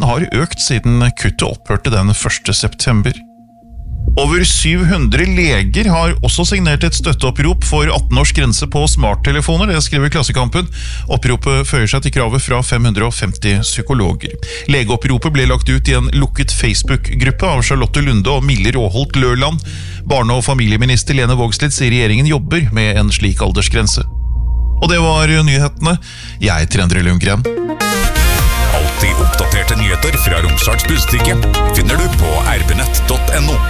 har økt siden kuttet opphørte den 1. september. Over 700 leger har også signert et støtteopprop for 18-års grense på smarttelefoner, det skriver Klassekampen. Oppropet føyer seg til kravet fra 550 psykologer. Legeoppropet ble lagt ut i en lukket Facebook-gruppe av Charlotte Lunde og Mille Råholt Løland. Barne- og familieminister Lene Vågslid sier regjeringen jobber med en slik aldersgrense. Og det var nyhetene. Jeg heter Endre Lundgren. Alltid oppdaterte nyheter fra Romsdals Budstikke finner du på rbnett.no.